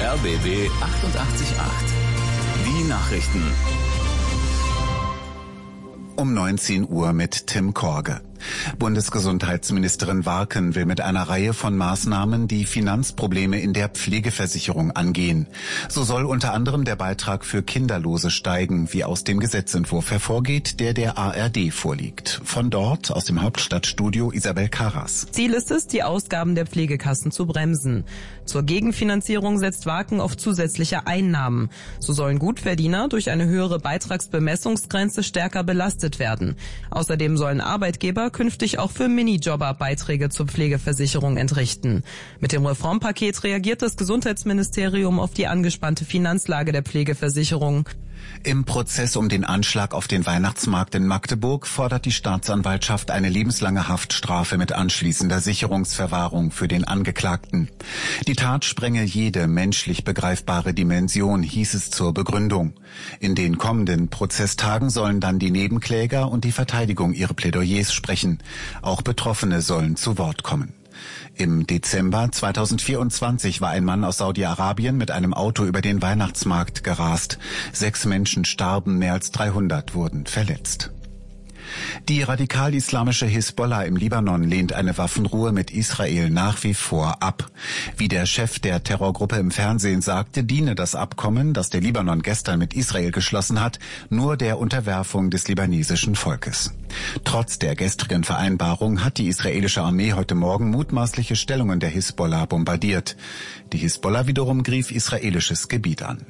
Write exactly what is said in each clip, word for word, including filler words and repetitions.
R B B achtundachtzig Komma acht. Die Nachrichten. Um neunzehn Uhr mit Tim Korge. Bundesgesundheitsministerin Warken will mit einer Reihe von Maßnahmen die Finanzprobleme in der Pflegeversicherung angehen. So soll unter anderem der Beitrag für Kinderlose steigen, wie aus dem Gesetzentwurf hervorgeht, der der A R D vorliegt. Von dort, aus dem Hauptstadtstudio, Isabel Karas. Ziel ist es, die Ausgaben der Pflegekassen zu bremsen. Zur Gegenfinanzierung setzt Warken auf zusätzliche Einnahmen. So sollen Gutverdiener durch eine höhere Beitragsbemessungsgrenze stärker belastet werden. Außerdem sollen Arbeitgeber künftig auch für Minijobber Beiträge zur Pflegeversicherung entrichten. Mit dem Reformpaket reagiert das Gesundheitsministerium auf die angespannte Finanzlage der Pflegeversicherung. Im Prozess um den Anschlag auf den Weihnachtsmarkt in Magdeburg fordert die Staatsanwaltschaft eine lebenslange Haftstrafe mit anschließender Sicherungsverwahrung für den Angeklagten. Die Tat sprenge jede menschlich begreifbare Dimension, hieß es zur Begründung. In den kommenden Prozesstagen sollen dann die Nebenkläger und die Verteidigung ihre Plädoyers sprechen. Auch Betroffene sollen zu Wort kommen. Im Dezember zweitausendvierundzwanzig war ein Mann aus Saudi-Arabien mit einem Auto über den Weihnachtsmarkt gerast. Sechs Menschen starben, mehr als dreihundert wurden verletzt. Die radikal-islamische Hisbollah im Libanon lehnt eine Waffenruhe mit Israel nach wie vor ab. Wie der Chef der Terrorgruppe im Fernsehen sagte, diene das Abkommen, das der Libanon gestern mit Israel geschlossen hat, nur der Unterwerfung des libanesischen Volkes. Trotz der gestrigen Vereinbarung hat die israelische Armee heute Morgen mutmaßliche Stellungen der Hisbollah bombardiert. Die Hisbollah wiederum griff israelisches Gebiet an.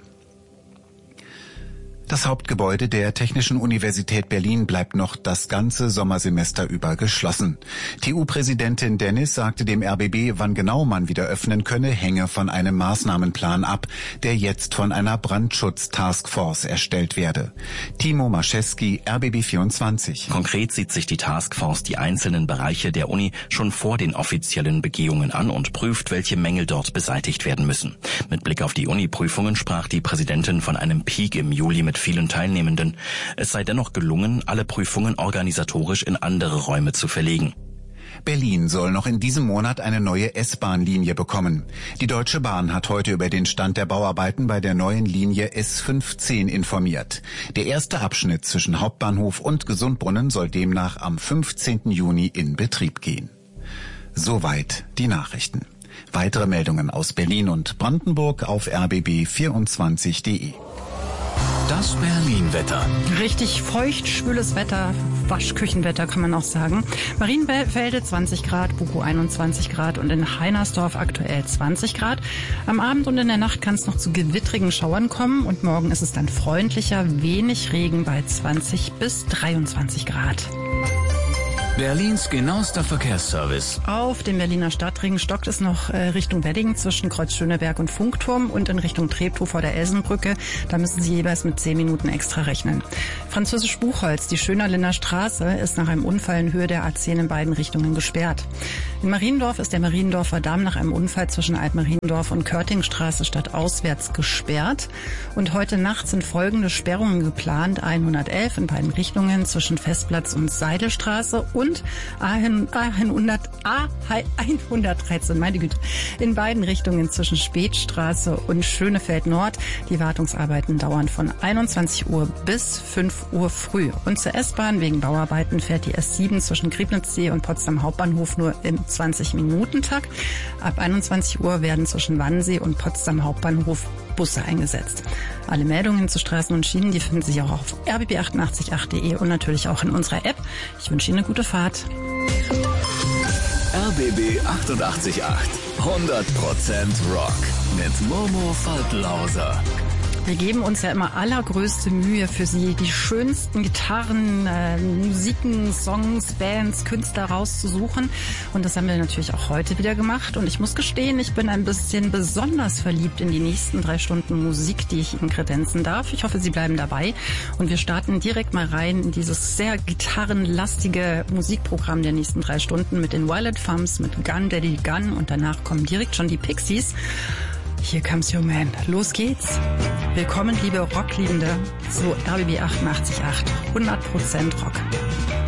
Das Hauptgebäude der Technischen Universität Berlin bleibt noch das ganze Sommersemester über geschlossen. T U-Präsidentin Dennis sagte dem R B B, wann genau man wieder öffnen könne, hänge von einem Maßnahmenplan ab, der jetzt von einer Brandschutz-Taskforce erstellt werde. Timo Maschewski, R B B vierundzwanzig. Konkret sieht sich die Taskforce die einzelnen Bereiche der Uni schon vor den offiziellen Begehungen an und prüft, welche Mängel dort beseitigt werden müssen. Mit Blick auf die Uni-Prüfungen sprach die Präsidentin von einem Peak im Juli mit vielen Teilnehmenden. Es sei dennoch gelungen, alle Prüfungen organisatorisch in andere Räume zu verlegen. Berlin soll noch in diesem Monat eine neue S-Bahn-Linie bekommen. Die Deutsche Bahn hat heute über den Stand der Bauarbeiten bei der neuen Linie S fünfzehn informiert. Der erste Abschnitt zwischen Hauptbahnhof und Gesundbrunnen soll demnach am fünfzehnten Juni in Betrieb gehen. Soweit die Nachrichten. Weitere Meldungen aus Berlin und Brandenburg auf r b b vierundzwanzig punkt de. Das Berlin-Wetter. Richtig feucht, schwüles Wetter, Waschküchenwetter kann man auch sagen. Marienfelde zwanzig Grad, Bukow einundzwanzig Grad und in Heinersdorf aktuell zwanzig Grad. Am Abend und in der Nacht kann es noch zu gewittrigen Schauern kommen und morgen ist es dann freundlicher, wenig Regen bei zwanzig bis dreiundzwanzig Grad. Berlins genauester Verkehrsservice. Auf dem Berliner Stadtring stockt es noch äh, Richtung Wedding zwischen Kreuz Schöneberg und Funkturm und in Richtung Treptow vor der Elsenbrücke. Da müssen Sie jeweils mit zehn Minuten extra rechnen. Französisch Buchholz, die Schönerlinder Straße, ist nach einem Unfall in Höhe der A zehn in beiden Richtungen gesperrt. In Mariendorf ist der Mariendorfer Damm nach einem Unfall zwischen Altmariendorf und Körtingstraße stadtauswärts gesperrt. Und heute Nacht sind folgende Sperrungen geplant. hundertelf in beiden Richtungen zwischen Festplatz und Seidelstraße und A hundertdreizehn, meine Güte, in beiden Richtungen zwischen Spätstraße und Schönefeld Nord. Die Wartungsarbeiten dauern von einundzwanzig Uhr bis fünf Uhr früh. Und zur S-Bahn wegen Bauarbeiten fährt die S sieben zwischen Griebnitzsee und Potsdam Hauptbahnhof nur im zwanzig-Minuten-Takt. Ab einundzwanzig Uhr werden zwischen Wannsee und Potsdam Hauptbahnhof Busse eingesetzt. Alle Meldungen zu Straßen und Schienen, die finden Sie auch auf r b b achtundachtzig punkt acht punkt de und natürlich auch in unserer App. Ich wünsche Ihnen eine gute Fahrt. R B B achtundachtzig Komma acht. hundert Prozent Rock. Mit Momo Faltlauser. Wir geben uns ja immer allergrößte Mühe für Sie, die schönsten Gitarren, äh, Musiken, Songs, Bands, Künstler rauszusuchen. Und das haben wir natürlich auch heute wieder gemacht. Und ich muss gestehen, ich bin ein bisschen besonders verliebt in die nächsten drei Stunden Musik, die ich Ihnen kredenzen darf. Ich hoffe, Sie bleiben dabei. Und wir starten direkt mal rein in dieses sehr gitarrenlastige Musikprogramm der nächsten drei Stunden mit den Violet Femmes, mit Gun Daddy Gun. Und danach kommen direkt schon die Pixies. Here Comes Your Man. Los geht's. Willkommen, liebe Rockliebende, zu R B B achtundachtzig Komma acht. hundert Prozent Rock.